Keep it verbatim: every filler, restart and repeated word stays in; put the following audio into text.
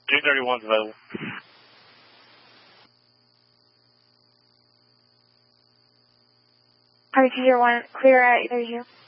two thirty-one's available. Harvey two zero one, clear at eight thirty.